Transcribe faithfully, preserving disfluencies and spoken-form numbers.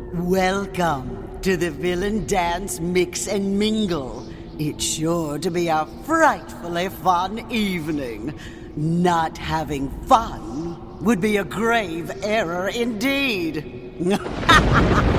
Welcome to the Villain Dance Mix and Mingle. It's sure to be a frightfully fun evening. Not having fun would be a grave error indeed.